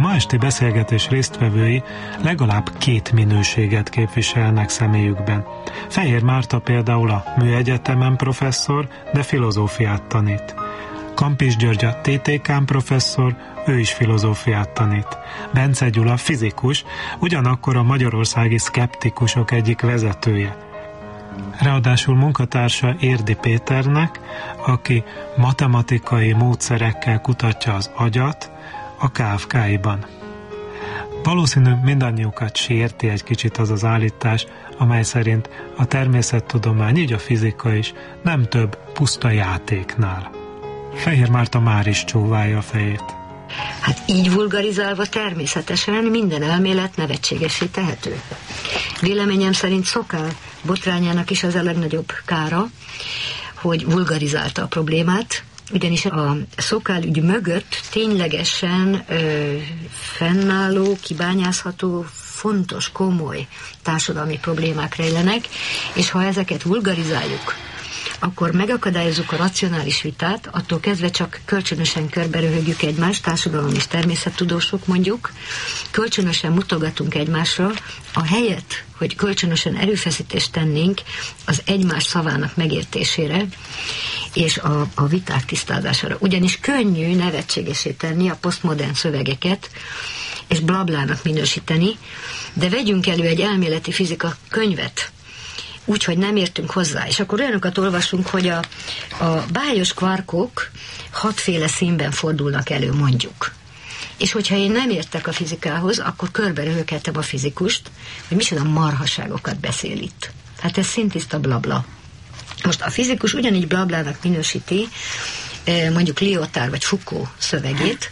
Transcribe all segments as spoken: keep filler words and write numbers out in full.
ma esti beszélgetés résztvevői legalább két minőséget képviselnek személyükben. Fehér Márta például a Műegyetemen professzor, de filozófiát tanít. Kampis György a té té ká-n professzor, ő is filozófiát tanít. Bence Gyula fizikus, ugyanakkor a magyarországi szkeptikusok egyik vezetője. Ráadásul munkatársa Érdi Péternek, aki matematikai módszerekkel kutatja az agyat a ká ef ká-iban. Valószínű mindannyiukat sérti egy kicsit az az állítás, amely szerint a természettudomány, így a fizika is nem több puszta játéknál. Fehér Márta már is csóválja a fejét. Hát így vulgarizálva természetesen minden elmélet nevetségessé tehető. Véleményem szerint Szokál botrányának is az a legnagyobb kára, hogy vulgarizálta a problémát, ugyanis a Szokál ügy mögött ténylegesen ö, fennálló, kibányázható, fontos, komoly társadalmi problémák rejlenek, és ha ezeket vulgarizáljuk, akkor megakadályozzuk a racionális vitát, attól kezdve csak kölcsönösen körberöhögjük egymást, társadalom és természettudósok mondjuk, kölcsönösen mutogatunk egymásra, a helyet, hogy kölcsönösen erőfeszítést tennénk az egymás szavának megértésére, és a, a viták tisztázására. Ugyanis könnyű nevetségesé tenni a posztmodern szövegeket, és blablának minősíteni, de vegyünk elő egy elméleti fizika könyvet, úgy, hogy nem értünk hozzá. És akkor olyanokat olvasunk, hogy a, a bájos kvarkok hatféle színben fordulnak elő, mondjuk. És hogyha én nem értek a fizikához, akkor körberöhöghetem a fizikust, hogy micsoda marhaságokat beszél itt. Hát ez szintiszta blabla. Most a fizikus ugyanígy blablának minősíti mondjuk Lyotard vagy Foucault szövegét,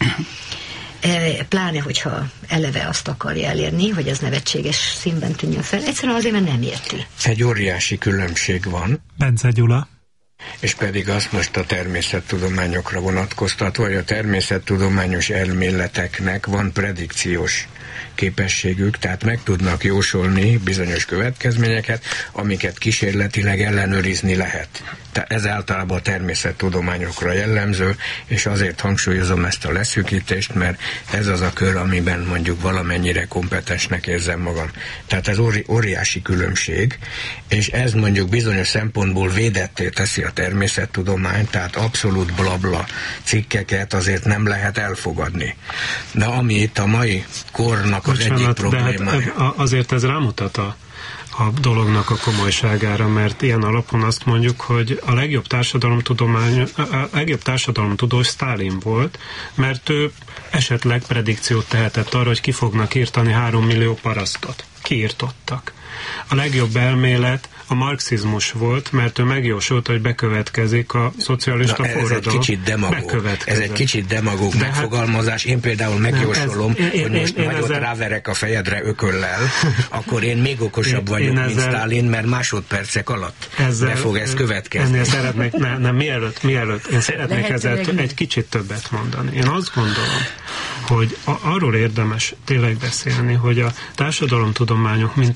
pláne, hogyha eleve azt akarja elérni, hogy az nevetséges színben tűnjön fel, egyszerűen azért, mert nem érti. Egy óriási különbség van. Bence Gyula. És pedig azt most a természettudományokra vonatkoztatva, hogy a természettudományos elméleteknek van predikciós képességük, tehát meg tudnak jósolni bizonyos következményeket, amiket kísérletileg ellenőrizni lehet. Tehát ez általában a természettudományokra jellemző, és azért hangsúlyozom ezt a leszűkítést, mert ez az a kör, amiben mondjuk valamennyire kompetensnek érzem magam. Tehát ez óri- óriási különbség, és ez mondjuk bizonyos szempontból védetté teszi a természettudományt, tehát abszolút blabla cikkeket azért nem lehet elfogadni. De ami itt a mai kornak az Bocsánat, egyik problémája. de hát azért ez rámutat a, a dolognak a komolyságára, mert ilyen alapon azt mondjuk, hogy a legjobb társadalomtudomány, a legjobb társadalomtudós Sztálin volt, mert ő esetleg predikciót tehetett arra, hogy ki fognak írtani három millió parasztot. Kiírtottak. A legjobb elmélet a marxizmus volt, mert ő megjósolta, hogy bekövetkezik a szocialista forradalom. Ez egy kicsit demagóg. Ez egy kicsit demagóg de megfogalmazás. Én például megjósolom, nem, ez, hogy most én, nagyot ezzel... ráverek a fejedre ököllel, akkor én még okosabb én, vagyok, én mint ezzel... Sztálin, mert másodpercek alatt ezzel, be fog ez következni. Ennél szeretnék, ne, nem, mielőtt, mielőtt, én szeretnék ezzel egy kicsit többet mondani. Én azt gondolom, hogy a, arról érdemes tényleg beszélni, hogy a társadalomtudományok, mint